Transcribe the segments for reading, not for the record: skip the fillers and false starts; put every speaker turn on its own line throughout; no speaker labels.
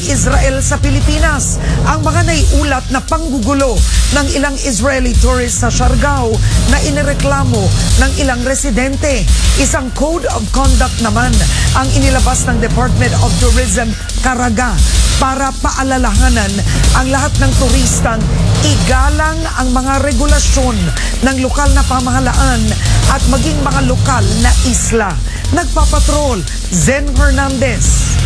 Israel sa Pilipinas ang mga naiulat na panggugulo ng ilang Israeli tourists sa Siargao na inireklamo ng ilang residente. Isang code of conduct naman ang inilabas ng Department of Tourism Caraga para paalalahanan ang lahat ng turistang igalang ang mga regulasyon ng lokal na pamahalaan at maging mga lokal na isla. Nagpapatrol, Zen Hernandez.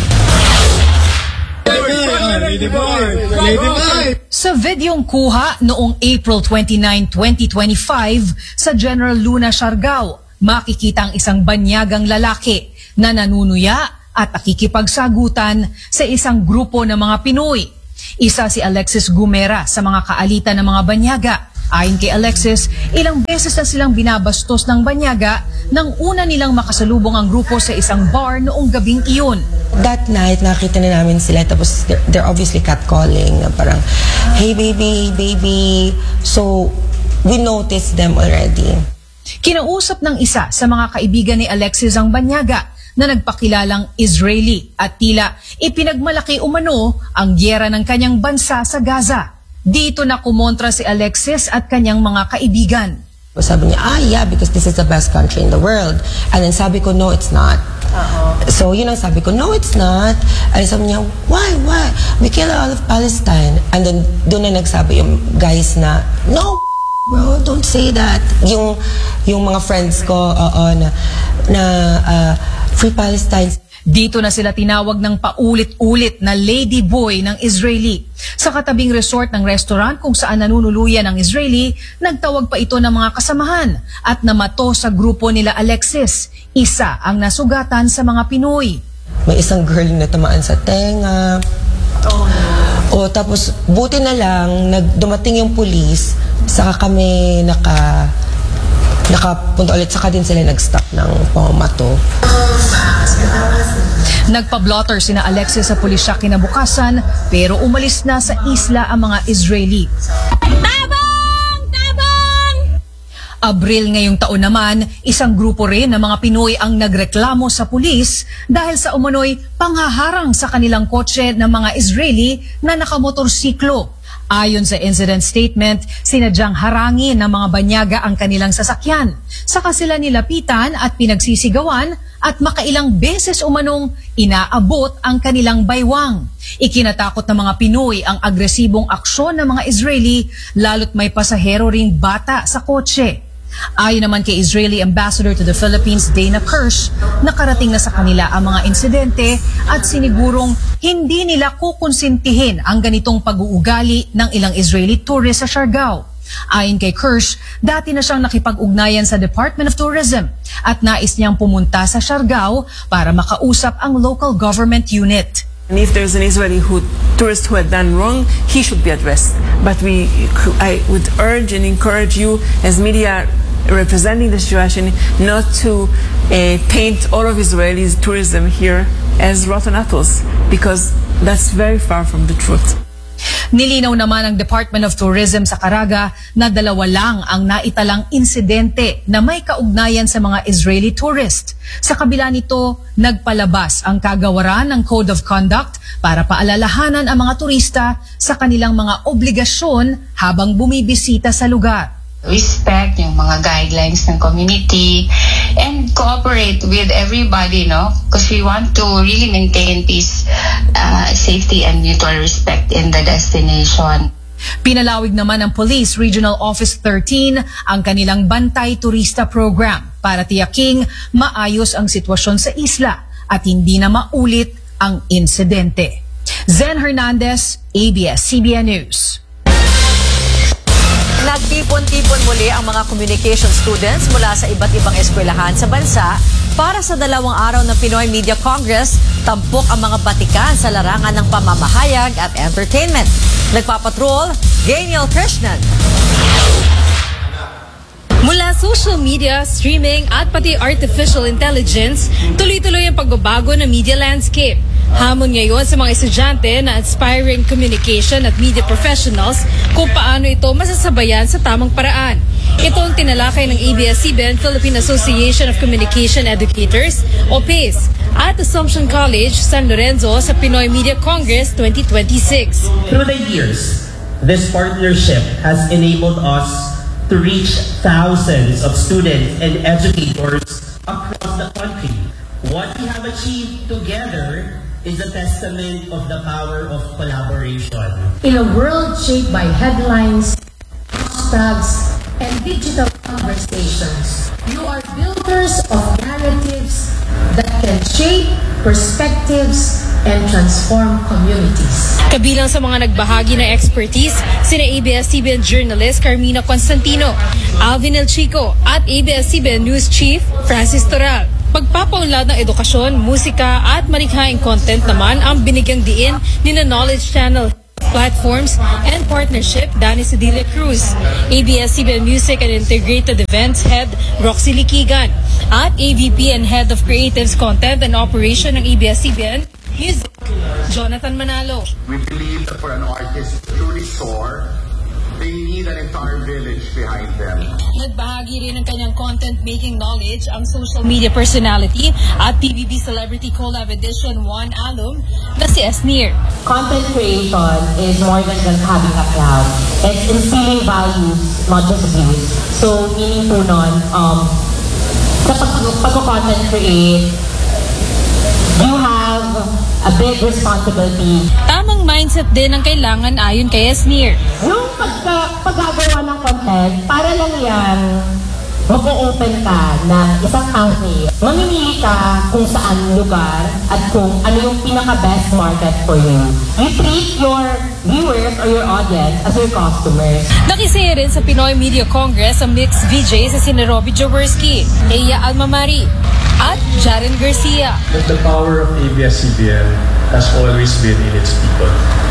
Sa videong kuha noong April 29, 2025 sa General Luna, Siargao, makikita ang isang banyagang lalaki na nanunuya at nakikipagsagutan sa isang grupo ng mga Pinoy. Isa si Alexis Gumera sa mga kaalitan ng mga banyaga. Ayon kay Alexis, ilang beses na silang binabastos ng banyaga nang una nilang makasalubong ang grupo sa isang bar noong gabing iyon.
That night, nakita na namin sila, tapos they're obviously catcalling, na parang, hey baby. So, we noticed them already.
Kinausap ng isa sa mga kaibigan ni Alexis ang banyaga na nagpakilalang Israeli at tila ipinagmalaki umano ang gyera ng kanyang bansa sa Gaza. Dito na kumontra si Alexis at kanyang mga kaibigan.
Sabi niya, yeah, because this is the best country in the world. And then sabi ko, no, it's not. So yun ang sabi ko, no, it's not. And sabi niya, why? We kill all of Palestine. And then doon na nagsabi yung guys na, no, bro, don't say that. Yung mga friends ko, na Free Palestine.
Dito na sila tinawag ng paulit-ulit na Lady Boy ng Israeli. Sa katabing resort ng restaurant kung saan nanunuluyan ng Israeli, nagtawag pa ito ng mga kasamahan at namato sa grupo nila Alexis. Isa ang nasugatan sa mga Pinoy.
May isang girl na tamaan sa tenga. Tapos buti na lang, dumating yung pulis, saka kami nakapunta ulit, saka din sila nag-stop ng pamamato.
Nagpa-blotter sina Alexis sa pulisya kinabukasan pero umalis na sa isla ang mga Israeli.
Tabang!
Abril ngayong taon naman, isang grupo rin ng mga Pinoy ang nagreklamo sa pulis dahil sa umano'y panghaharang sa kanilang kotse ng mga Israeli na nakamotorsiklo. Ayon sa incident statement, sinadyang harangin ng mga banyaga ang kanilang sasakyan. Saka sila nilapitan at pinagsisigawan at makailang beses umanong inaabot ang kanilang baywang. Ikinatakot ng mga Pinoy ang agresibong aksyon ng mga Israeli lalo't may pasahero ring bata sa kotse. Ayon naman kay Israeli Ambassador to the Philippines, Dana Kirsch, nakarating na sa kanila ang mga insidente at sinigurong hindi nila kukonsintihin ang ganitong pag-uugali ng ilang Israeli tourists sa Siargao. Ayon kay Kirsch, dati na siyang nakipag-ugnayan sa Department of Tourism at nais niyang pumunta sa Siargao para makausap ang local government unit.
And if there's an Israeli tourist who had done wrong, he should be addressed. But I would urge and encourage you as media representing the situation not to paint all of Israelis' tourism here as rotten apples, because that's very far from the truth.
Nilinaw naman ng Department of Tourism sa Caraga na 2 lang ang naitalang insidente na may kaugnayan sa mga Israeli tourist. Sa kabila nito, nagpalabas ang kagawaran ng Code of Conduct para paalalahanan ang mga turista sa kanilang mga obligasyon habang bumibisita sa lugar.
Respect yung mga guidelines ng community and cooperate with everybody, no? Because we want to really maintain peace, safety and mutual respect in the destination.
Pinalawig naman ng Police Regional Office 13 ang kanilang Bantay Turista Program para tiyaking maayos ang sitwasyon sa isla at hindi na maulit ang insidente. Zen Hernandez, ABS-CBN News.
Nagtipon-tipon muli ang mga communication students mula sa iba't ibang eskwelahan sa bansa para sa 2 araw ng Pinoy Media Congress, tampok ang mga batikan sa larangan ng pamamahayag at entertainment. Nagpapatrol, Daniel Krishnan.
Mula social media, streaming at pati artificial intelligence, tuloy-tuloy ang pagbabago ng media landscape. Hamon ngayon sa mga estudyante na aspiring communication at media professionals kung paano ito masasabayan sa tamang paraan. Ito ang tinalakay ng ABS-CBN Philippine Association of Communication Educators o PACE at Assumption College, San Lorenzo sa Pinoy Media Congress 2026.
Through the years, this partnership has enabled us to reach thousands of students and educators across the country. What we have achieved together is a testament of the power of collaboration.
In a world shaped by headlines, hashtags, and digital conversations, you are builders of narratives that can shape perspectives and transform communities.
Kabilang sa mga nagbahagi ng expertise, sina ABS-CBN journalist Carmina Constantino, Alvin El Chico at ABS-CBN News Chief Francis Toral. Pagpapaunlad ng edukasyon, musika at malikhaing content naman ang binigyang diin ni na Knowledge Channel platforms and partnership Danny Sedilla Cruz, ABS-CBN Music and Integrated Events Head Roxy Liquigan at AVP and Head of Creatives Content and Operation ng ABS-CBN Music, Jonathan Manalo.
We believe that for an artist to truly soar, they need an entire village behind them.
Nagbahagi rin ng kanyang content-making knowledge ang social media personality at PBB Celebrity Collab Edition 1 alum na si Esnir.
Content creation is more than just having a crowd. It's instilling values, not just views. So, meaning po nun, sa pag-content create, you have a big responsibility.
Tamang mindset din ang kailangan ayon kay Esnir.
Yung paggagawa ng content, para lang yan, mag-o-open ka na isang cafe. Mamimili ka kung saan lugar at kung ano yung pinaka-best market for you. You treat your viewers or your audience as your customers.
Nakisaya rin sa Pinoy Media Congress ang mixed VJ sa sina Robbie Jaworski, Eya Almamari at Jaren Garcia.
That the power of ABS-CBN has always been in its people.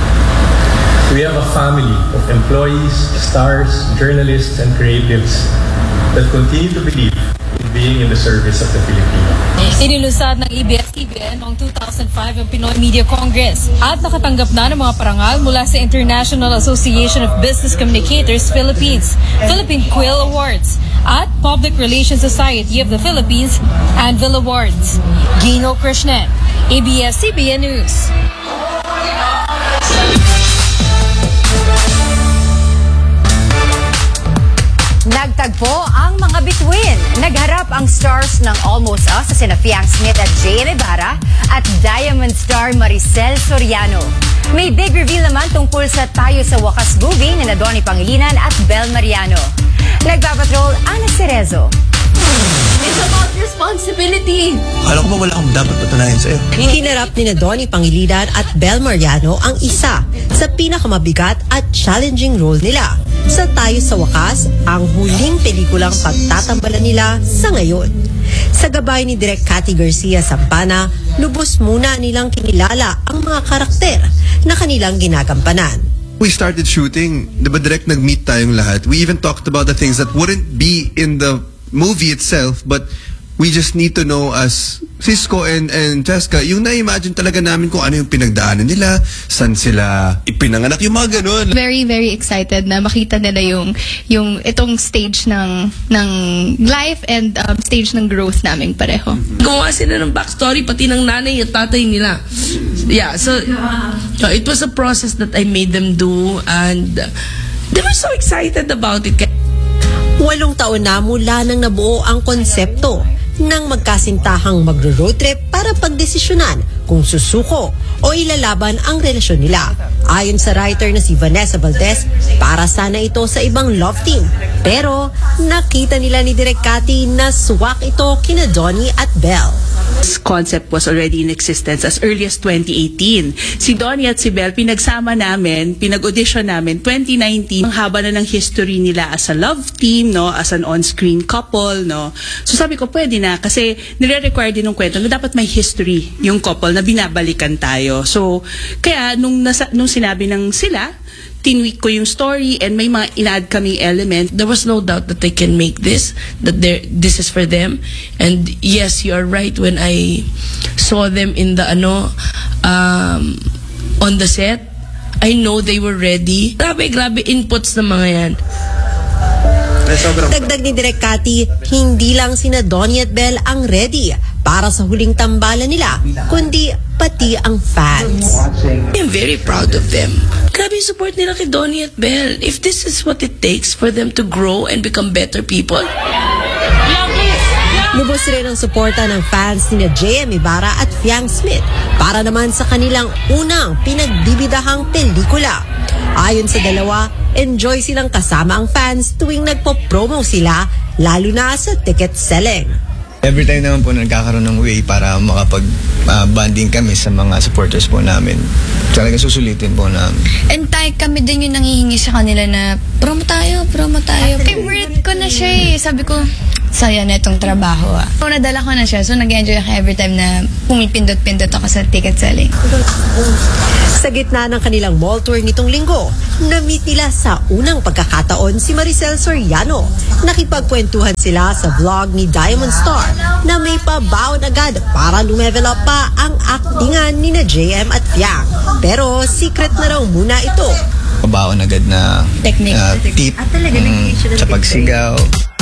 We have a family of employees, stars, journalists, and creatives that continue to believe in being in the service of the Filipino.
Inilusad ng ABS-CBN noong 2005 ang Pinoy Media Congress at nakatanggap na ng mga parangal mula sa International Association of Business Communicators Philippines, Philippine Quill Awards, at Public Relations Society of the Philippines Anvil Awards. Gino Krishnan, ABS-CBN News.
Nagtagpo ang mga bituin. Nagharap ang stars ng Almost Us sa sina Fiang Smith at Jay Ibarra at Diamond star Maricel Soriano. May big reveal naman tungkol sa Tayo sa Wakas movie ni Donnie Pangilinan at Bel Mariano. Nagpapatrol Ana Cerezo.
It's about responsibility.
Akala ko ba wala akong dapat patunayan sa'yo?
Hinarap ni Donnie Pangilinan at Bel Mariano ang isa sa pinakamabigat at challenging role nila sa Tayo sa Wakas, ang huling pelikulang pagtatambalan nila sa ngayon. Sa gabay ni Direk Cathy Garcia Sampana, lubos muna nilang kinilala ang mga karakter na kanilang ginagampanan.
We started shooting, diba direct nag-meet tayong lahat. We even talked about the things that wouldn't be in the movie itself, but we just need to know as Cisco and Jessica, yung na-imagine talaga namin kung ano yung pinagdaanan nila, saan sila ipinanganak, yung mga ganun.
Very, very excited na makita nila yung itong stage ng life and stage ng growth namin pareho.
Gumawa sila ng backstory, pati ng nanay at tatay nila. Yeah, so it was a process that I made them do and they were so excited about it.
8 taon na mula nang nabuo ang konsepto ng magkasintahang magro-road trip para pagdesisyonan kung susuko o ilalaban ang relasyon nila. Ayon sa writer na si Vanessa Valdez, para sana ito sa ibang love team. Pero nakita nila ni Direk Cathy na swak ito kina Donnie at Bel.
This concept was already in existence as early as 2018. Si Donnie at si Bel, pinagsama namin, pinag-audition namin 2019. Ang haba na ng history nila as a love team, no, as an on-screen couple, no. So sabi ko, pwede na kasi nire-require din ng kwento na dapat may history yung couple na binabalikan tayo. So kaya nung sinabi ng sila tinweak ko yung story and may mga in-add kaming element.
There was no doubt that they can make this, that this is for them. And yes, you are right. When I saw them in the on the set, I know they were ready. Grabe inputs ng mga yan.
Dagdag ni Direk Cathy, hindi lang sina Donnie at Belle ang ready para sa huling tambalan nila, kundi pati ang fans.
I'm very proud of them. Grabe yung support nila kay Donnie at Belle. If this is what it takes for them to grow and become better people.
Lubos rin ang suporta ng fans ni J.M. Ibarra at Fiang Smith para naman sa kanilang unang pinagbibidahang pelikula. Ayon sa dalawa, enjoy silang kasama ang fans tuwing nagpo-promo sila, lalo na sa ticket selling.
Every time naman po nagkakaroon ng way para makapag-bonding kami sa mga supporters po namin. Talaga susulitin po namin.
And kami din yung nangihingi sa kanila na promo tayo. Favorite ko na siya eh. Sabi ko, saya na itong trabaho ah. So, nadala ko na siya. So, nag-enjoy ako every time na pumipindot-pindot ako sa ticket selling.
Sa gitna ng kanilang mall tour nitong linggo, na-meet nila sa unang pagkakataon si Maricel Soriano. Nakipagkwentuhan sila sa vlog ni Diamond Star na may pabaon agad para lumevel up pa ang aktingan ni na JM at Fiang. Pero secret na raw muna ito.
Pabaon agad na
technique.
Tip sa pagsigaw.